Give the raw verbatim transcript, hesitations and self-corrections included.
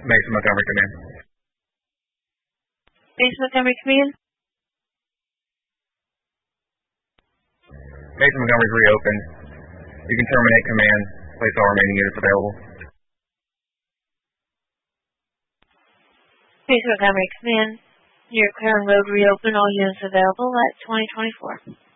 Mason Montgomery, come in. Mason Montgomery, come in. Mason Montgomery's reopened. You can terminate command. Place all remaining units available. Mason Montgomery, come in. Your Clearing Road reopen. All units available at twenty twenty-four.